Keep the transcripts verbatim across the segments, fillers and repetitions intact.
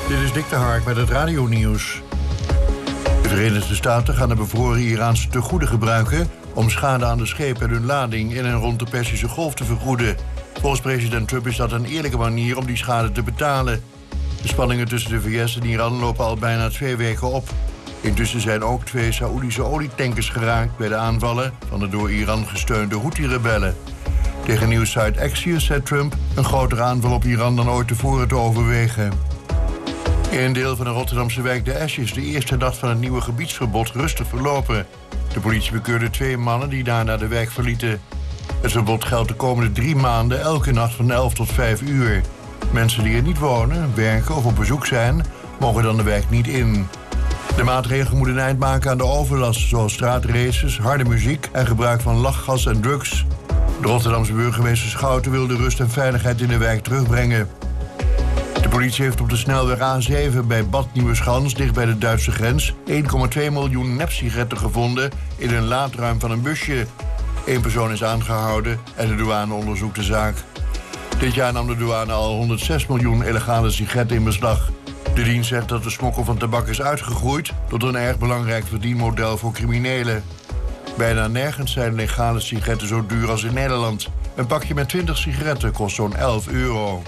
Dit is Dick de Hark met het radionieuws. De Verenigde Staten gaan de bevroren Iraanse tegoeden gebruiken om schade aan de schepen en hun lading in en rond de Perzische Golf te vergoeden. Volgens president Trump is dat een eerlijke manier om die schade te betalen. De spanningen tussen de V S en Iran lopen al bijna twee weken op. Intussen zijn ook twee Saoedische olietankers geraakt bij de aanvallen van de door Iran gesteunde Houthi-rebellen. Tegen nieuwssite Axios zei Trump een grotere aanval op Iran dan ooit tevoren te overwegen. In een deel van de Rotterdamse wijk De Esch is de eerste dag van het nieuwe gebiedsverbod rustig verlopen. De politie bekeurde twee mannen die daarna de wijk verlieten. Het verbod geldt de komende drie maanden elke nacht van elf tot vijf uur. Mensen die er niet wonen, werken of op bezoek zijn, mogen dan de wijk niet in. De maatregelen moeten een eind maken aan de overlast, zoals straatraces, harde muziek en gebruik van lachgas en drugs. De Rotterdamse burgemeester Schouten wil de rust en veiligheid in de wijk terugbrengen. De politie heeft op de snelweg A zeven bij Bad Nieuweschans, dicht bij de Duitse grens, één komma twee miljoen nepsigaretten gevonden in een laadruim van een busje. Eén persoon is aangehouden en de douane onderzoekt de zaak. Dit jaar nam de douane al honderdzes miljoen illegale sigaretten in beslag. De dienst zegt dat de smokkel van tabak is uitgegroeid tot een erg belangrijk verdienmodel voor criminelen. Bijna nergens zijn legale sigaretten zo duur als in Nederland. Een pakje met twintig sigaretten kost zo'n elf euro.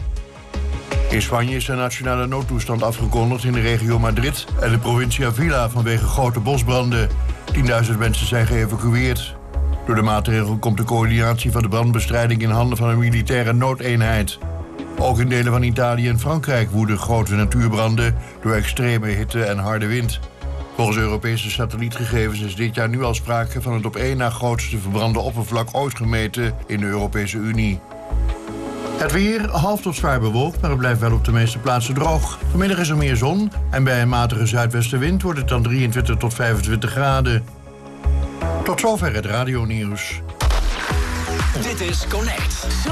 In Spanje is de nationale noodtoestand afgekondigd in de regio Madrid en de provincie Avila vanwege grote bosbranden. tienduizend mensen zijn geëvacueerd. Door de maatregel komt de coördinatie van de brandbestrijding in handen van een militaire noodeenheid. Ook in delen van Italië en Frankrijk woeden grote natuurbranden door extreme hitte en harde wind. Volgens Europese satellietgegevens is dit jaar nu al sprake van het op één na grootste verbrande oppervlak ooit gemeten in de Europese Unie. Het weer, half tot zwaar bewolkt, maar het blijft wel op de meeste plaatsen droog. Vanmiddag is er meer zon en bij een matige zuidwestenwind wordt het dan drieëntwintig tot vijfentwintig graden. Tot zover het radionieuws. Dit is Connect.